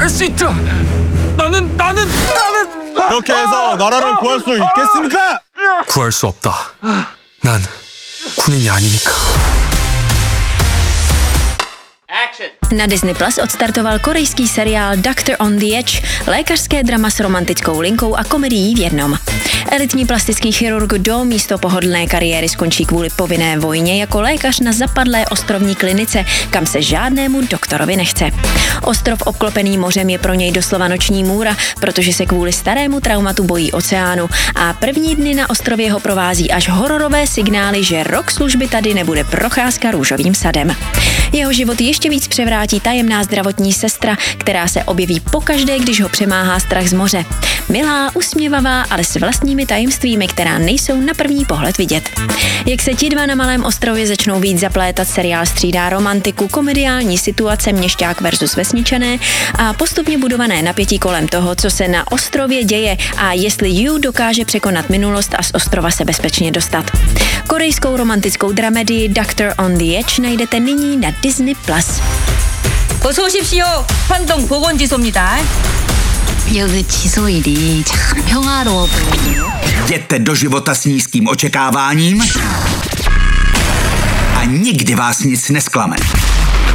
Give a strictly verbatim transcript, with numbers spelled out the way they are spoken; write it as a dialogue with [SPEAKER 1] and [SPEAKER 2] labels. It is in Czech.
[SPEAKER 1] 할 수 있다. 나는 나는 나는
[SPEAKER 2] 그렇게 해서 나라를 구할 수 있겠습니까?
[SPEAKER 1] 구할 수 없다. 난 군인이 아니니까.
[SPEAKER 3] Na Disney Plus odstartoval korejský seriál Doctor on the Edge, lékařské drama s romantickou linkou a komedií v jednom. Elitní plastický chirurg Do místo pohodlné kariéry skončí kvůli povinné vojně jako lékař na zapadlé ostrovní klinice, kam se žádnému doktorovi nechce. Ostrov obklopený mořem je pro něj doslova noční můra, protože se kvůli starému traumatu bojí oceánu a první dny na ostrově ho provází až hororové signály, že rok služby tady nebude procházka růžovým sadem. Jeho život ještě víc převrátí tajemná zdravotní sestra, která se objeví pokaždé, když ho přemáhá strach z moře. Milá, usměvavá, ale s vlastními tajemstvími, která nejsou na první pohled vidět. Jak se ti dva na malém ostrově začnou víc zaplétat, seriál střídá romantiku, komediální situace měšťák versus vesničané a postupně budované napětí kolem toho, co se na ostrově děje a jestli Yu dokáže překonat minulost a z ostrova se bezpečně dostat. Korejskou romantickou dramedii Doctor on the Edge najdete nyní na Disney Plus.
[SPEAKER 4] 어서 오십시오. 환동 보건지소입니다.
[SPEAKER 5] 여기 지소 일이 참 평화로워 보여요.
[SPEAKER 6] Jděte do života s nízkým očekáváním a nikdy vás nic nesklame.